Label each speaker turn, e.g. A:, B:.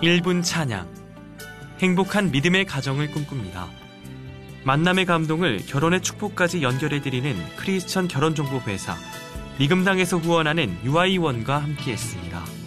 A: 1분 찬양. 행복한 믿음의 가정을 꿈꿉니다. 만남의 감동을 결혼의 축복까지 연결해드리는 크리스천 결혼정보회사 리금당에서 후원하는 UI원과 함께했습니다.